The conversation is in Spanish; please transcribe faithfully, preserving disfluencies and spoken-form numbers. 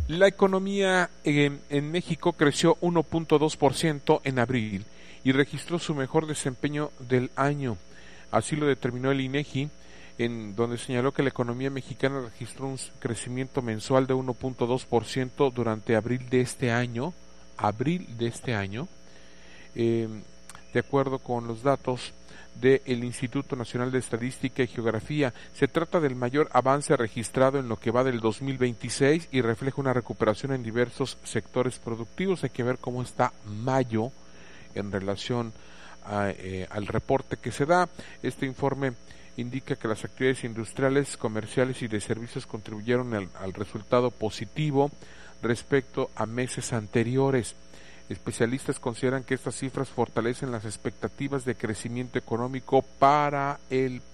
La economía eh, en México creció uno punto dos por ciento en abril y registró su mejor desempeño del año. Así lo determinó el INEGI, en donde señaló que la economía mexicana registró un crecimiento mensual de uno punto dos por ciento durante abril de este año, abril de este año, eh, de acuerdo con los datos del Instituto Nacional de Estadística y Geografía. Se trata del mayor avance registrado en lo que va del dos mil veintiséis y refleja una recuperación en diversos sectores productivos. Hay que ver cómo está mayo en relación a, eh, al reporte que se da. Este informe indica que las actividades industriales, comerciales y de servicios contribuyeron al, al resultado positivo respecto a meses anteriores. Especialistas consideran que estas cifras fortalecen las expectativas de crecimiento económico para el